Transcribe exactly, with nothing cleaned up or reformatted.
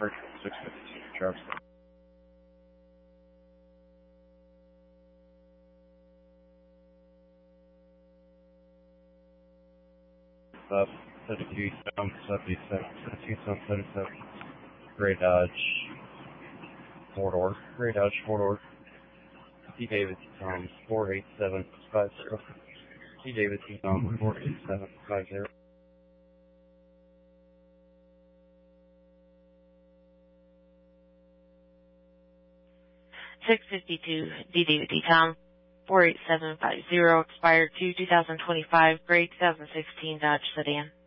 six fifty-two, Charles. Uh, seventy-two, Sound seventy-seven, seventeen, Sound seventy-seven, Gray Dodge, four-door, Gray Dodge, four-door, T. Davidson, um, four eight seven five zero, T. Davidson, um, four eight seven five zero. six fifty-two, D. David D. Tom, four eight seven five zero, expired to two thousand twenty-five, gray two thousand sixteen Dodge sedan.